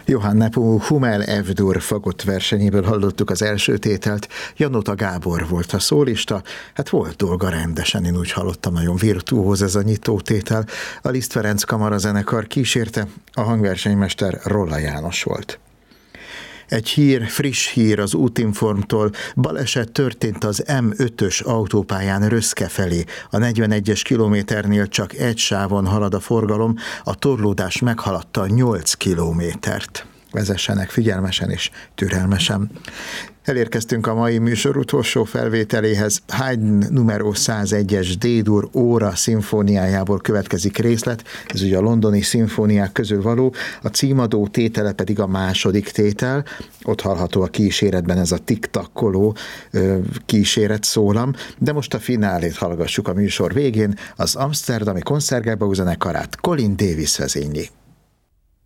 Johann Nepomuk Hummel F-dur fagott versenyéből hallottuk az első tételt. Janota Gábor volt a szólista, hát volt dolga rendesen, én úgy hallottam, nagyon virtuóz ez a nyitótétel. A Liszt Ferenc kamarazenekar kísérte, a hangversenymester Rolla János volt. Egy friss hír az Útinformtól. Baleset történt az M5-ös autópályán Röszke felé. A 41-es kilométernél csak egy sávon halad a forgalom, a torlódás meghaladta 8 kilométert. Vezessenek figyelmesen és türelmesen. Elérkeztünk a mai műsor utolsó felvételéhez. Haydn numero 101-es D-dur óra szimfóniájából következik részlet, ez ugye a londoni szimfóniák közül való, a címadó tétele pedig a második tétel, ott hallható a kíséretben ez a tiktakkoló kíséret szólam, de most a finálét hallgassuk a műsor végén, az amszterdami Concertgebouw zenekarát Colin Davis vezényli.